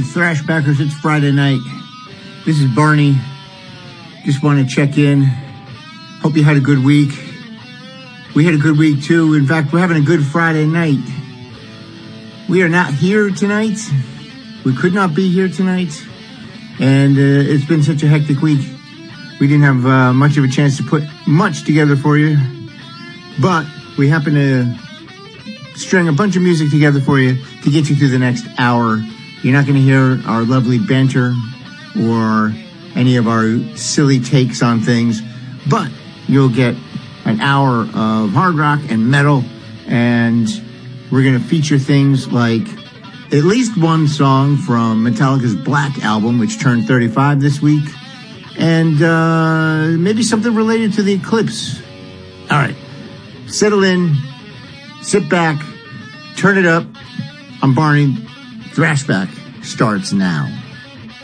Thrashbackers. It's Friday night. This is Barney. Just want to check in. Hope you had a good week. We had a good week too. In fact, we're having a good Friday night. We are not here tonight. We could not be here tonight. And it's been such a hectic week. We didn't have much of a chance to put much together for you. But we happen to string a bunch of music together for you to get you through the next hour. You're not going to hear our lovely banter or any of our silly takes on things, but you'll get an hour of hard rock and metal, and we're going to feature things like at least one song from Metallica's Black album, which turned 35 this week, and maybe something related to the eclipse. All right, settle in, sit back, turn it up. I'm Barney. Thrashback starts now.